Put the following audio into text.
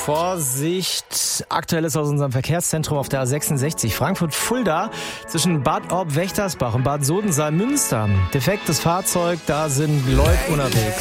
Vorsicht, aktuelles aus unserem Verkehrszentrum auf der A66 Frankfurt-Fulda zwischen Bad Orb-Wächtersbach und Bad Sodensaal-Münster. Defektes Fahrzeug, da sind Leute unterwegs.